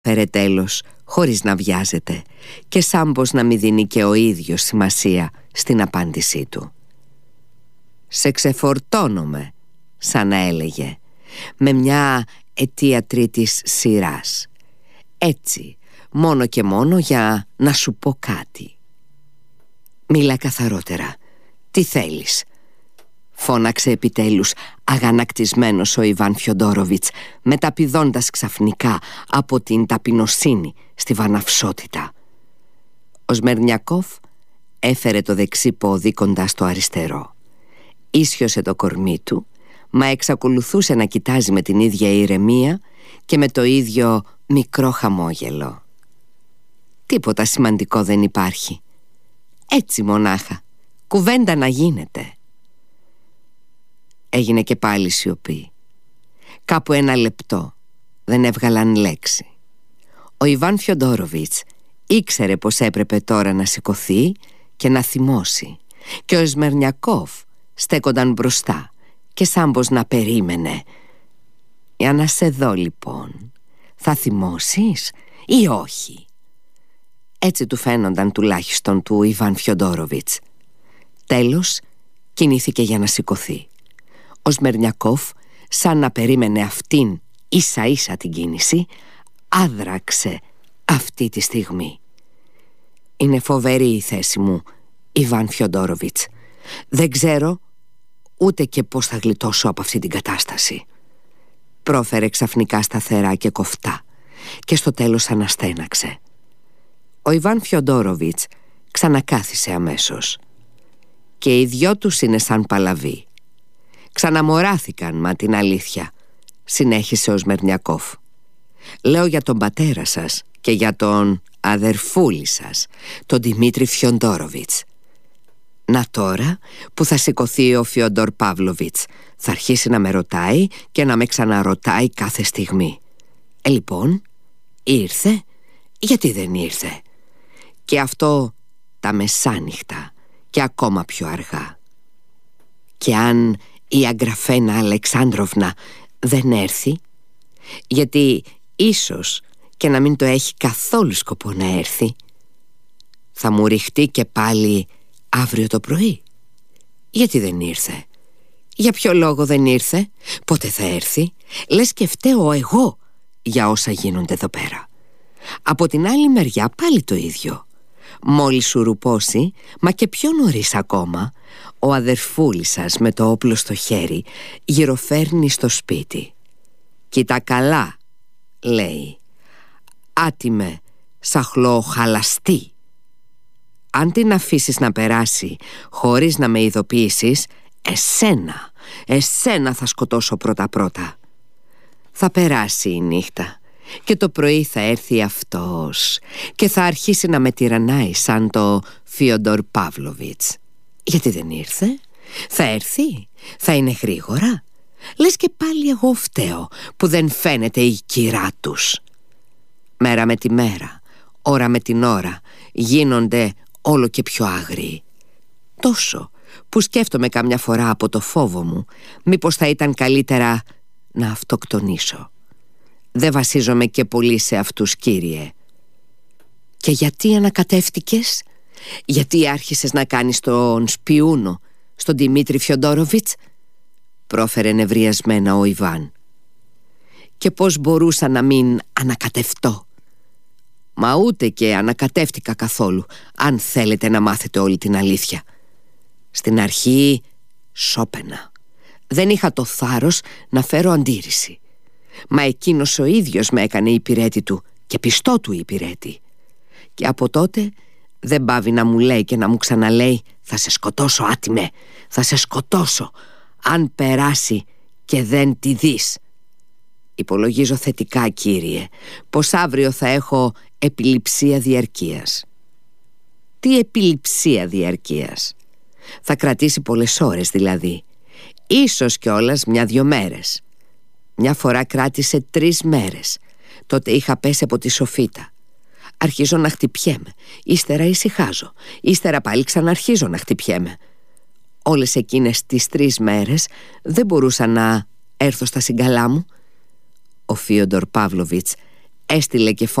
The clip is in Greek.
Φέρε τέλος, χωρίς να βιάζεται, και σαν πως να μην δίνει και ο ίδιος σημασία στην απάντησή του. «Σε ξεφορτώνομαι», σαν να έλεγε, με μια αιτία τρίτης σειράς. Έτσι, μόνο και μόνο για να σου πω κάτι. «Μίλα καθαρότερα. Τι θέλεις?» φώναξε επιτέλους αγανακτισμένος ο Ιβάν Φιοντόροβιτς, μεταπηδώντας ξαφνικά από την ταπεινοσύνη στη βαναυσότητα. Ο Σμερνιακόφ έφερε το δεξί πόδι κοντά στο αριστερό. Ίσιοσε το κορμί του, μα εξακολουθούσε να κοιτάζει με την ίδια ηρεμία και με το ίδιο μικρό χαμόγελο. «Τίποτα σημαντικό δεν υπάρχει. Έτσι μονάχα, κουβέντα να γίνεται». Έγινε και πάλι σιωπή. Κάπου 1 λεπτό δεν έβγαλαν λέξη. Ο Ιβάν Φιοντόροβιτς ήξερε πως έπρεπε τώρα να σηκωθεί και να θυμώσει, και ο Σμερνιακόφ στέκονταν μπροστά και σαν πως να περίμενε. «Για να σε δω λοιπόν, θα θυμώσεις ή όχι?» Έτσι του φαίνονταν τουλάχιστον του Ιβάν Φιοντόροβιτς. Τέλος κινήθηκε για να σηκωθεί. Ο Σμερνιακόφ, σαν να περίμενε αυτήν ίσα ίσα την κίνηση, άδραξε αυτή τη στιγμή. «Είναι φοβερή η θέση μου, Ιβάν Φιοντόροβιτς. Δεν ξέρω ούτε και πώς θα γλιτώσω από αυτή την κατάσταση», πρόφερε ξαφνικά σταθερά και κοφτά, και στο τέλος αναστέναξε. Ο Ιβάν Φιοντόροβιτς ξανακάθισε αμέσως. «Και οι δυο τους είναι σαν παλαβοί. Ξαναμοράθηκαν, μα την αλήθεια», συνέχισε ο Σμερνιακόφ. «Λέω για τον πατέρα σας και για τον αδερφούλη σας, τον Δημήτρη Φιοντόροβιτς. Να τώρα που θα σηκωθεί ο Φιόντορ Παύλοβιτς, θα αρχίσει να με ρωτάει και να με ξαναρωτάει κάθε στιγμή. Λοιπόν, ήρθε? Γιατί δεν ήρθε? Και αυτό τα μεσάνυχτα και ακόμα πιο αργά. Και αν η Αγγραφένα Αλεξάνδροβνα δεν έρθει, γιατί ίσως και να μην το έχει καθόλου σκοπό να έρθει, θα μου ρηχτεί και πάλι αύριο το πρωί. Γιατί δεν ήρθε? Για ποιο λόγο δεν ήρθε? Πότε θα έρθει? Λες και φταίω εγώ για όσα γίνονται εδώ πέρα. Από την άλλη μεριά πάλι το ίδιο. Μόλις σου ρουπώσει, μα και πιο νωρίς ακόμα, ο αδερφούλης σας με το όπλο στο χέρι γυροφέρνει στο σπίτι. «Κοίτα καλά», λέει, «άτιμε σαχλοχαλαστή. Αν την αφήσεις να περάσει χωρίς να με ειδοποιήσεις, εσένα θα σκοτώσω πρώτα-πρώτα. Θα περάσει η νύχτα και το πρωί θα έρθει αυτός και θα αρχίσει να με τυραννάει σαν το Φιόντορ Παύλοβιτς. Γιατί δεν ήρθε? Θα έρθει? Θα είναι γρήγορα? Λες και πάλι εγώ φταίω που δεν φαίνεται η κυρά τους. Μέρα με τη μέρα, ώρα με την ώρα, γίνονται όλο και πιο άγριοι. Τόσο που σκέφτομαι καμιά φορά από το φόβο μου μήπως θα ήταν καλύτερα να αυτοκτονήσω. Δεν βασίζομαι και πολύ σε αυτούς, κύριε». «Και γιατί ανακατεύτηκες? Γιατί άρχισες να κάνεις τον σπιούνο στον Δημήτρη Φιοντόροβιτς?» πρόφερε νευριασμένα ο Ιβάν. «Και πώς μπορούσα να μην ανακατευτώ? Μα ούτε και ανακατεύτηκα καθόλου, αν θέλετε να μάθετε όλη την αλήθεια. Στην αρχή σώπαινα. Δεν είχα το θάρρος να φέρω αντίρρηση. Μα εκείνος ο ίδιος με έκανε υπηρέτη του και πιστό του υπηρέτη. Και από τότε δεν πάβει να μου λέει και να μου ξαναλέει «Θα σε σκοτώσω, άτιμε, θα σε σκοτώσω, αν περάσει και δεν τη δεις». Υπολογίζω θετικά, κύριε, πως αύριο θα έχω επιληψία διαρκείας. Τι επιληψία διαρκείας? Θα κρατήσει πολλές ώρες δηλαδή. Ίσως κιόλας 1-2 μέρες. Μια φορά κράτησε 3 μέρες. Τότε είχα πέσει από τη σοφίτα. Αρχίζω να χτυπιέμαι, ύστερα ησυχάζω, ύστερα πάλι ξαναρχίζω να χτυπιέμαι. Όλες εκείνες τις 3 μέρες δεν μπορούσα να έρθω στα συγκαλά μου. Ο Φίοντορ Παύλοβιτς Έστειλε και